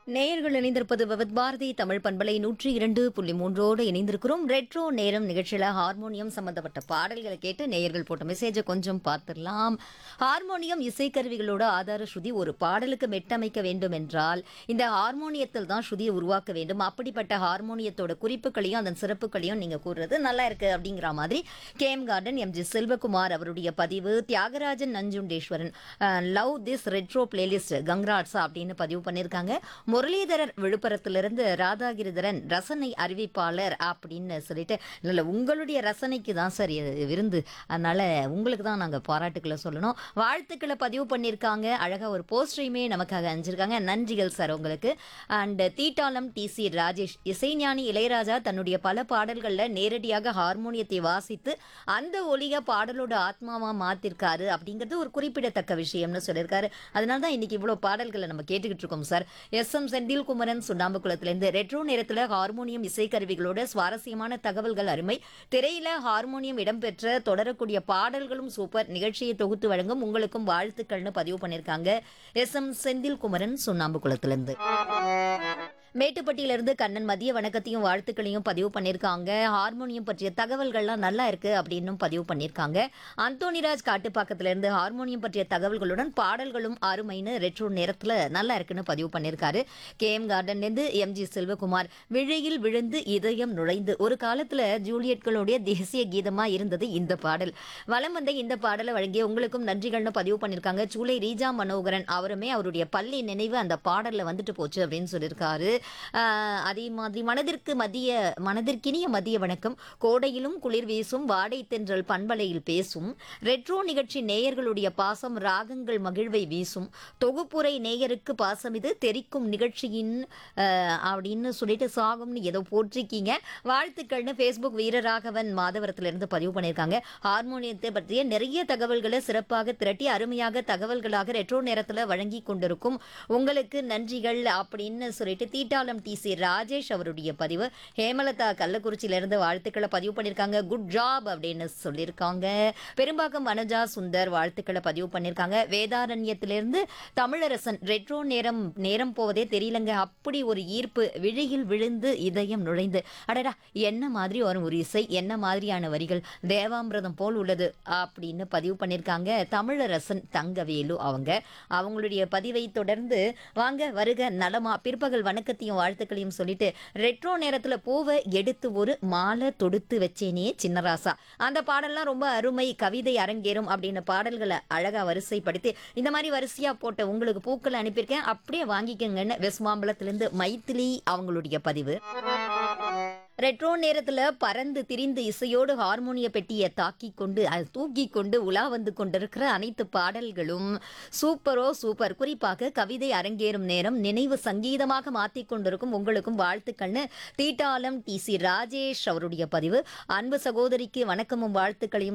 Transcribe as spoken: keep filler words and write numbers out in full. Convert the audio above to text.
நேயர்கள் இணைந்திருப்பது விவித் பாரதி தமிழ் பண்பலை நூற்றி இரண்டு புள்ளி மூன்றோடு இணைந்திருக்கிறோம். ரெட்ரோ நேரம் நிகழ்ச்சியில ஹார்மோனியம் சம்பந்தப்பட்ட பாடல்களை கேட்டு நேயர்கள் போட்ட மெசேஜை கொஞ்சம் பார்த்துடலாம். ஹார்மோனியம் இசைக்கருவிகளோட ஆதார ஸ்ருதி ஒரு பாடலுக்கு மெட்டமைக்க வேண்டும் என்றால் இந்த ஹார்மோனியத்தில் தான் ஸ்ருதியை உருவாக்க வேண்டும். அப்படிப்பட்ட ஹார்மோனியத்தோட குறிப்புகளையும் அதன் சிறப்புகளையும் நீங்க கூறுறது நல்லா இருக்கு அப்படிங்கிற மாதிரி game garden M G Selvakumar அவருடைய பதிவு. Thiagarajan Nanjundeswaran love this retro playlist கங்ராட்ஸா அப்படின்னு பதிவு பண்ணியிருக்காங்க. முரளிதரர் விழுப்புரத்திலிருந்து ராதாகிரிதரன் ரசனை அறிவிப்பாளர் அப்படின்னு சொல்லிட்டு இல்லை உங்களுடைய ரசனைக்கு தான் சார் இது விருந்து, அதனால உங்களுக்கு தான் நாங்கள் பாராட்டுக்களை சொல்லணும். வாழ்த்துக்களை பதிவு பண்ணியிருக்காங்க. அழகாக ஒரு போஸ்டரையுமே நமக்காக அணிஞ்சிருக்காங்க. நன்றிகள் சார் உங்களுக்கு. அண்ட் தீட்டாளம் டி சி ராஜேஷ் இசைஞானி இளையராஜா தன்னுடைய பல பாடல்களில் நேரடியாக ஹார்மோனியத்தை வாசித்து அந்த ஒலியை பாடலோட ஆத்மாவாக மாற்றிருக்காரு அப்படிங்கிறது ஒரு குறிப்பிடத்தக்க விஷயம்னு சொல்லியிருக்காரு. அதனால தான் இன்னைக்கு இவ்வளோ பாடல்களை நம்ம கேட்டுக்கிட்டு இருக்கோம் sir. S M Senthil Kumaran சுண்ணாம்புக்குளத்திலிருந்து retro நேரத்தில் ஹார்மோனியம் இசைக்கருவிகளோட சுவாரஸ்யமான தகவல்கள் அருமை. திரையில ஹார்மோனியம் இடம்பெற்ற தொடரக்கூடிய பாடல்களும் சூப்பர். நிகழ்ச்சியை தொகுத்து வழங்கும் உங்களுக்கும் வாழ்த்துக்கள்னு பதிவு பண்ணியிருக்காங்க எஸ் எம் செந்தில் குமரன் சுண்ணாம்புக்குளத்திலிருந்து. மேட்டுப்பட்டியிலிருந்து கண்ணன் மதிய வணக்கத்தையும் வாழ்த்துக்களையும் பதிவு பண்ணியிருக்காங்க. ஹார்மோனியம் பற்றிய தகவல்கள்லாம் நல்லா இருக்கு அப்படின்னு பதிவு பண்ணியிருக்காங்க. அந்தோனிராஜ் காட்டுப்பாக்கத்திலிருந்து ஹார்மோனியம் பற்றிய தகவல்களுடன் பாடல்களும் அருமைன்னு ரெட்ரோ நேரத்தில் நல்லா இருக்குன்னு பதிவு பண்ணியிருக்காரு. K M கார்டன்லேருந்து M G Selvakumar விழியில் விழுந்து இதயம் நுழைந்து ஒரு காலத்தில் ஜூலியட்களுடைய தேசிய கீதமாக இருந்தது இந்த பாடல். வலம் வந்த இந்த பாடலை வழங்கிய உங்களுக்கும் நன்றிகள்னு பதிவு பண்ணியிருக்காங்க. சூளை ரீஜா மனோகரன் அவருமே அவருடைய பள்ளி நினைவு அந்த பாடலில் வந்துட்டு போச்சு அப்படின்னு சொல்லியிருக்காரு. அதே மாதிரி மனதிற்கு மதிய மனதிற்கினிய மதிய வணக்கம். கோடையிலும் குளிர் வீசும் வாடை தென்றல் பண்பலையில் பேசும் ரெட்ரோ நிகழ்ச்சி நேயர்களுடைய பாசம் ராகங்கள் மகிழ்வை வீசும் தொகுப்புரை நேயருக்கு பாசம் இது தெரிக்கும் நிகழ்ச்சியின் அப்படின்னு சொல்லிட்டு சாகும்னு ஏதோ போட்டிருக்கீங்க. வாழ்த்துக்கள்னு ஃபேஸ்புக் வீரராகவன் மாதவரத்திலிருந்து பதிவு பண்ணியிருக்காங்க. ஹார்மோனியத்தை பற்றிய நிறைய தகவல்களை சிறப்பாக திரட்டி அருமையாக தகவல்களாக ரெட்ரோ நேரத்தில் வழங்கி கொண்டிருக்கும் உங்களுக்கு நன்றிகள் அப்படின்னு சொல்லிட்டு தீட்டாளம் டி சி ராஜேஷ் அவருடைய பதிவு. ஹேமலதா கள்ளக்குறிச்சியிலிருந்து வாழ்த்துக்களை பதிவு பண்ணியிருக்காங்க. குட் ஜாப் அப்படின்னு சொல்லியிருக்காங்க. பெரும்பாக்கம் வனஜா சுந்தர் வாழ்த்துக்களை பதிவு பண்ணியிருக்காங்க. வேதாரண்யத்திலிருந்து தமிழரசன் ரெட்ரோ நேரம் நேரம் போவதே தெரியலங்க, அப்படி ஒரு ஈர்ப்பு விழியில் விழுந்து இதயம் நுழைந்து அடடா என்ன மாதிரி வரும் ஒரு இசை, என்ன மாதிரியான வரிகள், தேவாமிரதம் போல் உள்ளது அப்படின்னு பதிவு பண்ணியிருக்காங்க. தமிழரசன் தங்கவேலு அவங்க அவங்களுடைய பதிவை தொடர்ந்து வாங்க வருக நலமா பிற்பகல் வணக்கத்தையும் வாழ்த்துக்களையும் சொல்லிட்டு ரெட்ரோ நேரத்துல பூவை எடுத்து ஒரு மாலை தொடுத்து வச்சேனே சின்னராசா அந்த பாடல்லாம் ரொம்ப அருமை. கவிதை அரங்கேறும் அப்படின்னு பாடல்களை அழகா வரிசைப்படுத்தி இந்த மாதிரி வரிசையா போட்ட உங்களுக்கு பூக்களை அனுப்பியிருக்கேன், அப்படியே வாங்கிக்கங்கன்னு வெஸ்மாம்பலத்திலிருந்து மைத்திலி அவங்களுடைய பதிவு. ரெட்ரோ நேரத்தில் பறந்து திரிந்து இசையோடு ஹார்மோனிய பெட்டியை தாக்கி கொண்டு அது தூக்கி கொண்டு உலா வந்து கொண்டிருக்கிற அனைத்து பாடல்களும் சூப்பரோ சூப்பர். குறிப்பாக கவிதை அரங்கேறும் நேரம் நினைவு சங்கீதமாக மாற்றி கொண்டிருக்கும் உங்களுக்கும் வாழ்த்துக்கள்னு தீட்டாளம் டி சி ராஜேஷ் அவருடைய பதிவு. அன்பு சகோதரிக்கு வணக்கமும் வாழ்த்துக்களையும்